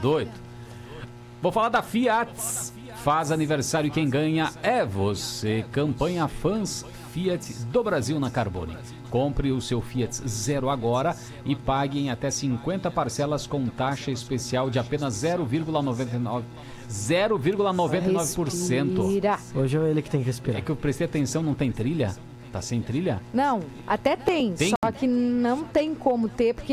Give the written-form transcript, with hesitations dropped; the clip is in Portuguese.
doido. Vou falar da Fiat. Faz aniversário, quem ganha é você. Campanha Fãs Fiat do Brasil na Carbone. Compre o seu Fiat Zero agora e pague em até 50 parcelas com taxa especial de apenas 0,99%. Hoje é ele que tem que respirar. É que eu prestei atenção, não tem trilha? Tá sem trilha? Não, até tem, só que não tem como ter, porque